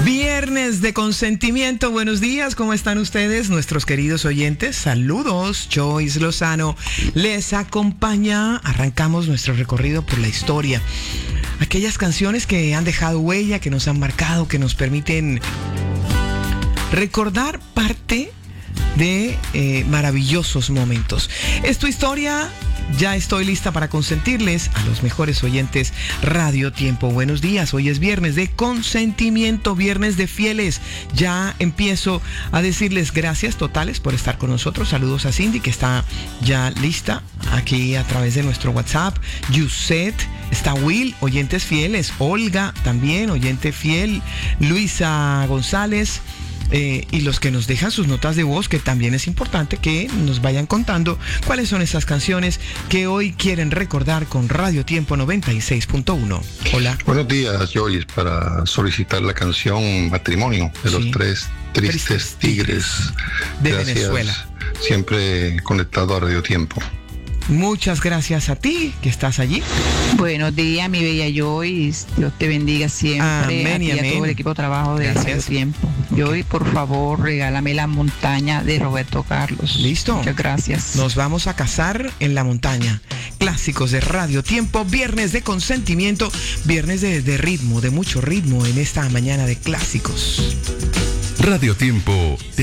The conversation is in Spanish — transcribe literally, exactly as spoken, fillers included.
Viernes de consentimiento, buenos días, ¿cómo están ustedes, nuestros queridos oyentes? Saludos, Joyce Lozano les acompaña. Arrancamos nuestro recorrido por la historia. Aquellas canciones que han dejado huella, que nos han marcado, que nos permiten recordar parte de eh, maravillosos momentos. Es tu historia. Ya estoy lista para consentirles a los mejores oyentes Radio Tiempo. Buenos días, hoy es viernes de consentimiento, viernes de fieles. Ya empiezo a decirles gracias totales por estar con nosotros. Saludos a Cindy, que está ya lista aquí a través de nuestro WhatsApp. Yuset, está Will, oyentes fieles. Olga, también oyente fiel. Luisa González. Eh, y los que nos dejan sus notas de voz, que también es importante que nos vayan contando cuáles son esas canciones que hoy quieren recordar con Radio Tiempo noventa y seis punto uno. Hola. Buenos días, Joyce, para solicitar la canción Matrimonio de sí. los tres tristes, tristes tigres de Gracias, Venezuela. Siempre conectado a Radio Tiempo. Muchas gracias a ti, que estás allí. Buenos días, mi bella Joyce. Dios te bendiga siempre. Amén a ti y y a amén. todo el equipo de trabajo de Radio Tiempo. Joyce, por favor, regálame La Montaña de Roberto Carlos. Listo. Muchas gracias. Nos vamos a casar en la montaña. Clásicos de Radio Tiempo, viernes de consentimiento, viernes de, de ritmo, de mucho ritmo en esta mañana de clásicos. Radio Tiempo